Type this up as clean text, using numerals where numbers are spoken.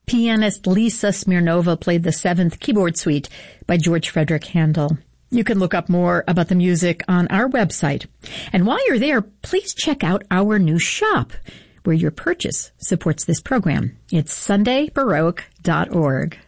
Pianist Lisa Smirnova played the 7th keyboard suite by George Frederick Handel. You can look up more about the music on our website. And while you're there, please check out our new shop, where your purchase supports this program. It's sundaybaroque.org.